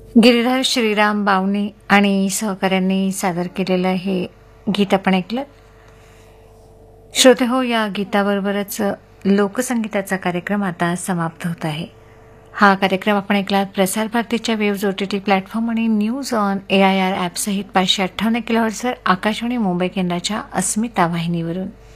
गिरीधर श्रीराम बावणे आणि सहकाऱ्यांनी सादर केलेलं हे गीत आपण ऐकलं. श्रोते हो, या गीताबरोबरच लोकसंगीताचा कार्यक्रम आता समाप्त होत आहे. हा कार्यक्रम आपण ऐकलात प्रसार भारतीच्या वेव्ज OTT प्लॅटफॉर्म आणि न्यूज ऑन AIR ॲप सहित 558 किलोहर्ट्झवर आकाशवाणी मुंबई केंद्राच्या अस्मिता वाहिनीवरून.